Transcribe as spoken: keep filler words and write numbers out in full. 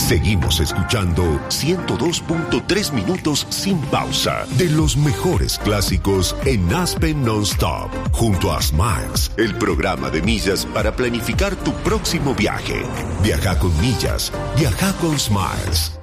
Seguimos escuchando ciento dos punto tres minutos sin pausa de los mejores clásicos en Aspen Non-Stop, junto a Smiles, el programa de millas para planificar tu próximo viaje. Viaja con millas, viaja con Smiles.